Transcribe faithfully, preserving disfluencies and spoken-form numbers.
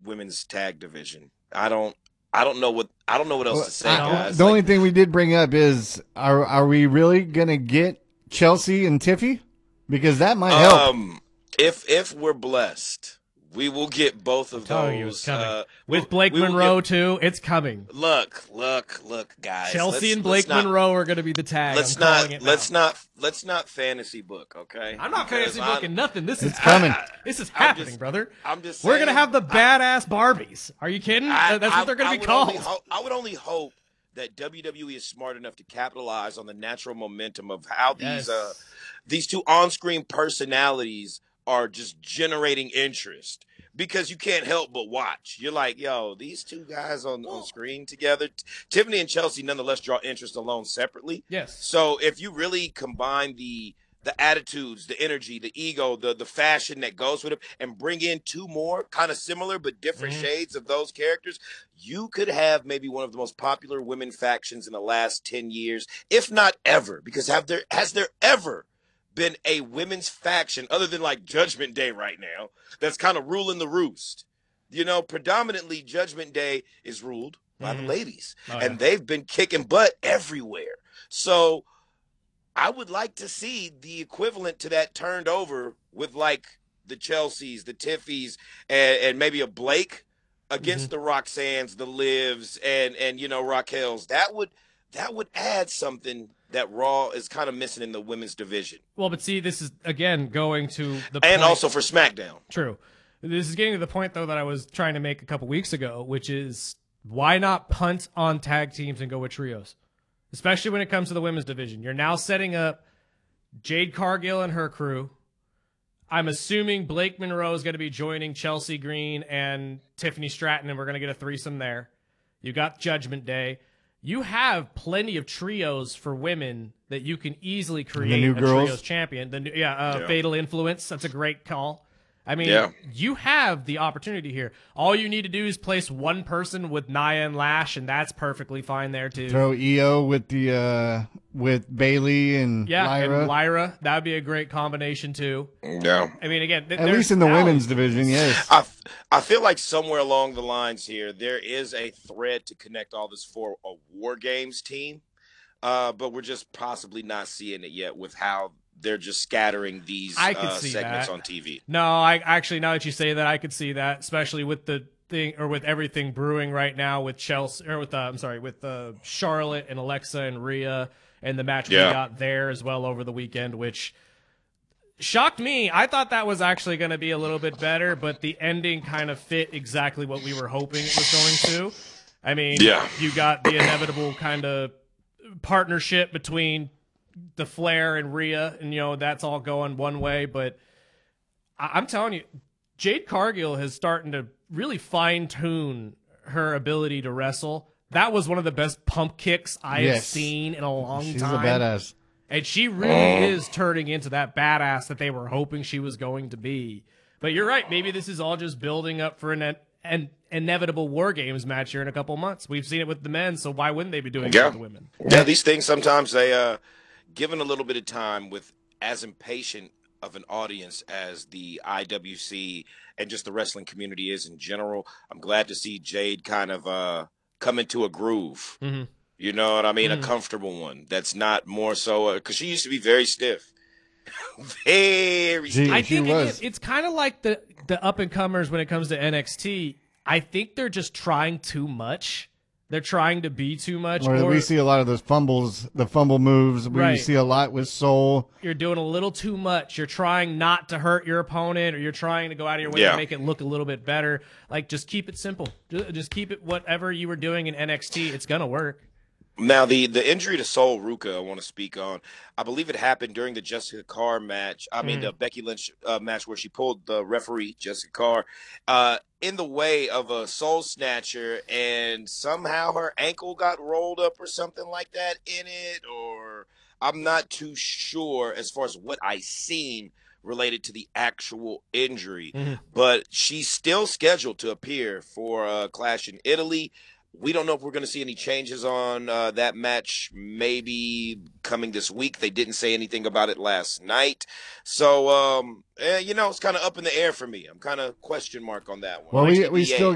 women's tag division. I don't. I don't know what. I don't know what else to say, uh, guys. The like, only thing we did bring up is, are are we really gonna get Chelsea and Tiffy? Because that might help. Um, if if we're blessed. We will get both of those. those. You, uh, With Blake we Monroe, get, too, it's coming. Look, look, look, guys. Chelsea let's, and Blake let's Monroe not, are going to be the tag. Let's I'm not. it let's now. not. Let's not fantasy book, okay? I'm not because fantasy booking I'm, nothing. This is coming. This is I'm happening, just, brother. I'm just. We're saying, going to have the badass Barbies. Are you kidding? I, That's I, what they're going to be called. Ho- I would only hope that W W E is smart enough to capitalize on the natural momentum of how Yes. these uh, these two on-screen personalities are just generating interest. Because you can't help but watch. You're like, yo, these two guys on, on screen together. T- Tiffany and Chelsea nonetheless draw interest alone separately. Yes. So if you really combine the the attitudes, the energy, the ego, the the fashion that goes with it, and bring in two more kind of similar but different Mhm. shades of those characters, you could have maybe one of the most popular women factions in the last ten years, if not ever. Because have there has there ever been a women's faction other than like Judgment Day right now that's kind of ruling the roost? You know, predominantly Judgment Day is ruled by Mhm. the ladies, Oh, and yeah. they've been kicking butt everywhere. So I would like to see the equivalent to that turned over with like the Chelseas, the Tiffys, and, and maybe a Blake against Mm-hmm. the Roxannes, the Livs, and and you know Raquel's. That would that would add something that Raw is kind of missing in the women's division. Well, but see, this is, again, going to the And point. also for SmackDown. True. This is getting to the point, though, that I was trying to make a couple weeks ago, which is why not punt on tag teams and go with trios? Especially when it comes to the women's division. You're now setting up Jade Cargill and her crew. I'm assuming Blake Monroe is going to be joining Chelsea Green and Tiffany Stratton, and we're going to get a threesome there. You got Judgment Day. You have plenty of trios for women that you can easily create new a girls. trios champion. The new, yeah, uh, Yeah. Fatal Influence. That's a great call. I mean, Yeah. you have the opportunity here. All you need to do is place one person with Nia and Lash, and that's perfectly fine there too. Throw E O with the uh, with Bailey and yeah, Lyra. and Lyra, that would be a great combination too. Yeah. I mean, again, th- At there's least in the alleys women's to division, this. yes. I, I feel like somewhere along the lines here, there is a thread to connect all this for a War Games team, uh, but we're just possibly not seeing it yet with how they're just scattering these I could uh, see segments that. on T V. No, I actually, now that you say that, I could see that, especially with the thing or with everything brewing right now with Chelsea or with uh, I'm sorry, with uh, Charlotte and Alexa and Rhea and the match Yeah. we got there as well over the weekend, which shocked me. I thought that was actually going to be a little bit better, but the ending kind of fit exactly what we were hoping it was going to. I mean, Yeah. you got the inevitable kind of partnership between the Flair and Rhea, and you know that's all going one way. But I- I'm telling you, Jade Cargill is starting to really fine tune her ability to wrestle. That was one of the best pump kicks I have Yes. seen in a long She's time. a badass. And she really is turning into that badass that they were hoping she was going to be. But you're right. Maybe this is all just building up for an, an inevitable War Games match here in a couple months. We've seen it with the men, so why wouldn't they be doing it Yeah. with the women? Yeah, these things sometimes they uh given a little bit of time with as impatient of an audience as the I W C and just the wrestling community is in general. I'm glad to see Jade kind of uh come into a groove. Mm-hmm. You know what I mean? Mhm. A comfortable one that's not more so because she used to be very stiff, very. She- stiff. I think was. it, it's kind of like the the up and comers when it comes to N X T. I think they're just trying too much. They're trying to be too much. Or or we see a lot of those fumbles, the fumble moves. We Right. see a lot with Soul. you're doing a little too much. You're trying not to hurt your opponent, or you're trying to go out of your way Yeah. to make it look a little bit better. Like, just keep it simple. Ju- Just keep it whatever you were doing in N X T. It's gonna work. Now, the, the injury to Sol Ruka, I want to speak on. I believe it happened during the Jessica Carr match. I mean, Mhm. the Becky Lynch uh, match where she pulled the referee, Jessica Carr, uh, in the way of a Soul Snatcher, and somehow her ankle got rolled up or something like that in it, or I'm not too sure as far as what I seen related to the actual injury. Mhm. But she's still scheduled to appear for a Clash in Italy. We don't know if we're going to see any changes on uh, that match maybe coming this week. They didn't say anything about it last night. So, um, eh, you know, it's kind of up in the air for me. I'm kind of question mark on that one. Well, we H D B A. we still